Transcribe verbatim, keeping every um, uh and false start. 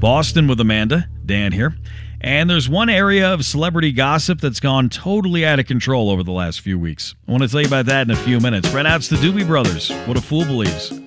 Boston with Amanda. Dan here. And there's one area of celebrity gossip that's gone totally out of control over the last few weeks. I want to tell you about that in a few minutes. Right now, it's the Doobie Brothers. What a Fool Believes.